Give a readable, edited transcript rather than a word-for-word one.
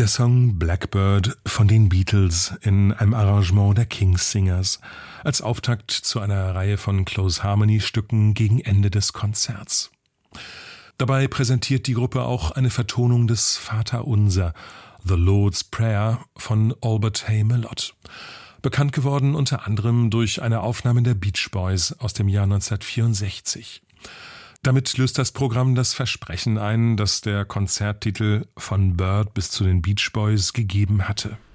Der Song Blackbird von den Beatles in einem Arrangement der King's Singers als Auftakt zu einer Reihe von Close Harmony-Stücken gegen Ende des Konzerts. Dabei präsentiert die Gruppe auch eine Vertonung des Vaterunser, The Lord's Prayer von Albert Hay Mellot. Bekannt geworden unter anderem durch eine Aufnahme der Beach Boys aus dem Jahr 1964. Damit löst das Programm das Versprechen ein, das der Konzerttitel Von Bird bis zu den Beach Boys gegeben hatte.